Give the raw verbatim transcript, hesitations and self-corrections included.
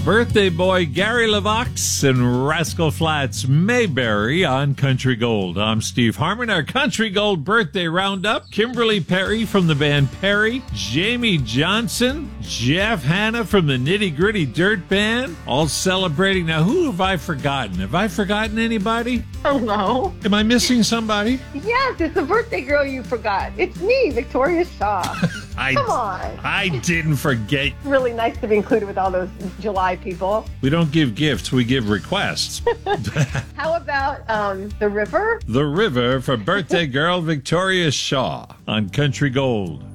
Birthday Boy Gary LeVox and Rascal Flatts Mayberry on Country Gold. I'm Steve Harmon. Our Country Gold birthday roundup. Kimberly Perry from the band Perry. Jamie Johnson. Jeff Hanna from the Nitty Gritty Dirt Band. All celebrating. Now, who have I forgotten? Have I forgotten anybody? Oh, no. Am I missing somebody? Yes, it's the birthday girl you forgot. It's me, Victoria Shaw. I, Come on. I didn't forget. Really nice to be included with all those July people. We don't give gifts, we give requests. How about um, the river? The River for birthday girl Victoria Shaw on Country Gold.